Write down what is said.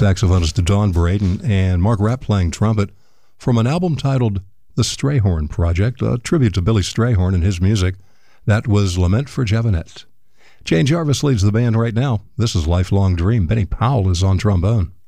saxophonist Don Braden, and Mark Rapp playing trumpet from an album titled The Strayhorn Project, a tribute to Billy Strayhorn and his music. That was Lament for Jevanette. Jane Jarvis leads the band right now. This is Lifelong Dream. Benny Powell is on trombone.